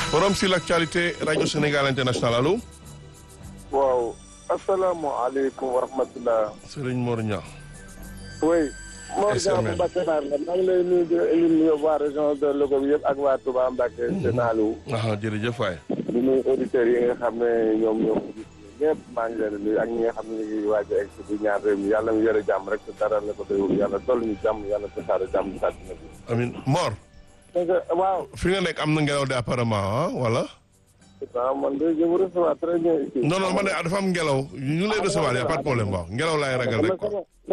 Forum sur l'actualité Radio Sénégal International allo. waaw asalaamaaleykum wa rahmatulah. Serigne Mor Niang. oui. Mor Niang SML bu Mbacke Baar la maa ngi lay nuyu di nuyu waa région de Louga bi yëpp ak waa Touba Mbacke Sénalou. jërëjëf waay. di nuyu auditeurs yi nga xam ne ñoom ñoo ko gis ñëpp maa ngi leen di nuyu ak ñi nga xam ne ñu ngi waaj a egg si di ñaan réew mi yàlla mu yore jàmm rek te dara la ko doyul yàlla dolli ñu jàmm yàlla tasaare jàmm si àddina bi. amiin Mor. waaw. fi nga nekk am na ngelaw de apparemment wala. waaw man de je vous reçois très bien ici. non non man de dafa am ngelaw ñu ngi lay recevoir y a pas de problème waaw ngelaw laay ragal rek quoi.